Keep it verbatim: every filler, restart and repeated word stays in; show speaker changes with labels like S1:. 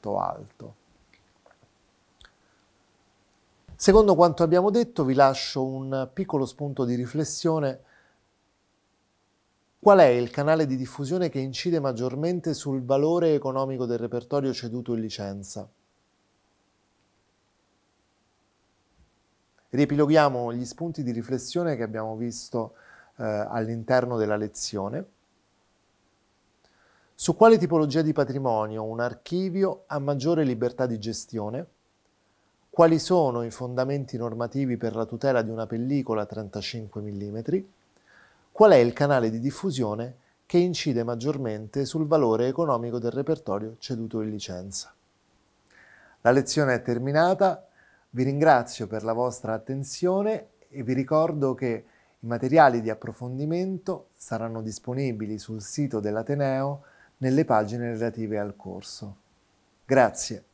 S1: molto alto. Secondo quanto abbiamo detto, vi lascio un piccolo spunto di riflessione. Qual è il canale di diffusione che incide maggiormente sul valore economico del repertorio ceduto in licenza? Riepiloghiamo gli spunti di riflessione che abbiamo visto eh, all'interno della lezione. Su quale tipologia di patrimonio un archivio ha maggiore libertà di gestione? Quali sono i fondamenti normativi per la tutela di una pellicola trentacinque millimetri? Qual è il canale di diffusione che incide maggiormente sul valore economico del repertorio ceduto in licenza? La lezione è terminata, vi ringrazio per la vostra attenzione e vi ricordo che i materiali di approfondimento saranno disponibili sul sito dell'Ateneo nelle pagine relative al corso. Grazie.